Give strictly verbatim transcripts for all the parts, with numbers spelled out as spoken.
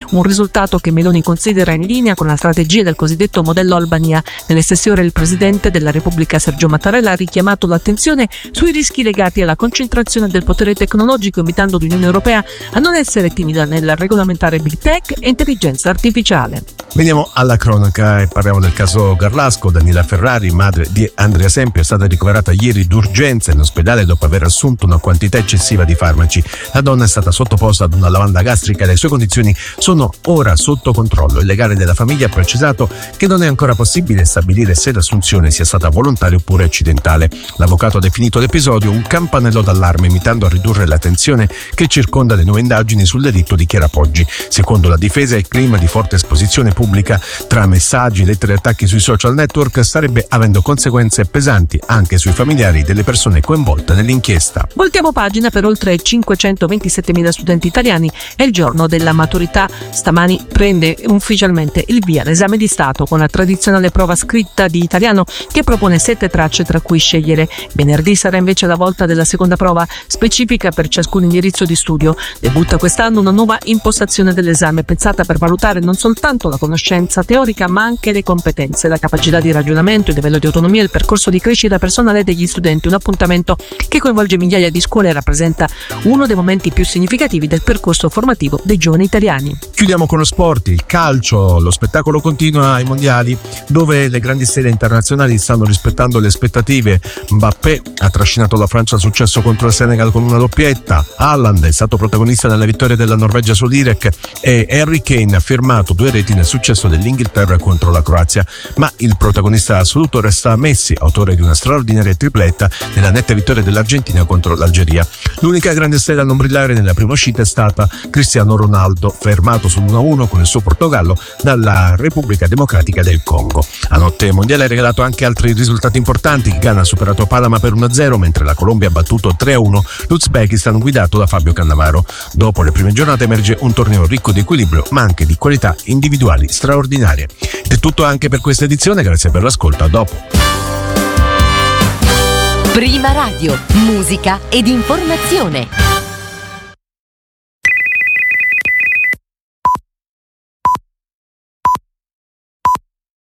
un risultato che Meloni considera in linea con la strategia del cosiddetto modello Albania. Nelle stesse ore il presidente della Repubblica Sergio Mattarella ha richiamato l'attenzione sui rischi legati alla concentrazione del potere tecnologico, invitando l'Unione Europea a non essere timida nel regolamentare big tech e intelligenza artificiale. Veniamo alla cronaca e parliamo del caso Garlasco. Daniela Ferrari, madre di Andrea Sempio, è stata ricoverata ieri d'urgenza in ospedale dopo aver assunto una quantità eccessiva di farmaci. La donna è stata sottoposta ad una lavanda gastrica e le sue condizioni sono ora sotto controllo. Il legale della famiglia ha precisato che non è ancora possibile stabilire se l'assunzione sia stata volontaria oppure accidentale. L'avvocato ha definito l'episodio un campanello d'allarme, invitando a ridurre la tensione che circonda le nuove indagini sul delitto di Chiara Poggi. Secondo la difesa, il clima di forte esposizione pubblica tra messaggi, lettere e attacchi sui social network starebbe avendo conseguenze pesanti anche sui familiari delle persone coinvolte nell'inchiesta. Voltiamo pagina. Per oltre cinquecentoventisettemila studenti italiani è il giorno della maturità. Stamani prende ufficialmente il via l'esame di Stato con la tradizionale prova scritta di italiano che propone sette tracce tra cui scegliere. Venerdì sarà invece la volta della seconda prova specifica per ciascun indirizzo di studio. Debutta quest'anno una nuova impostazione dell'esame pensata per valutare non soltanto la conoscenza teorica ma anche le competenze, la capacità di ragionamento, il livello di autonomia e il percorso di crescita personale degli studenti. Un appuntamento che coinvolge migliaia di scuole e rappresenta uno dei momenti più significativi del percorso formativo dei giovani italiani. Chiudiamo con lo sport, il calcio. Lo spettacolo continua ai mondiali dove le grandi stelle internazionali stanno rispettando le aspettative. Mbappé ha trascinato la Francia al successo contro il Senegal con una doppietta, Haaland è stato protagonista nella vittoria della Norvegia sull'Iraq e Harry Kane ha firmato due reti nel successo dell'Inghilterra contro la Croazia. Ma il protagonista assoluto resta Messi, autore di una straordinaria tripletta nella netta vittoria dell'Argentina contro l'Algeria. L'unica grande stella a non brillare nella prima uscita è stata Cristiano Ronaldo, fermato sull'uno a uno con il suo Portogallo dalla Repubblica Democratica del Congo. La notte mondiale ha regalato anche altri risultati importanti. Ghana ha superato Panama per uno a zero, mentre la Colombia ha battuto tre a uno l'Uzbekistan guidato da Fabio Cannavaro. Dopo le prime giornate emerge un torneo ricco di equilibrio ma anche di qualità individuali straordinarie. Ed è tutto anche per questa edizione, grazie per l'ascolto, a dopo. Prima Radio, musica ed informazione.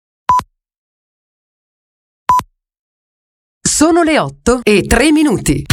Sono le otto e tre minuti.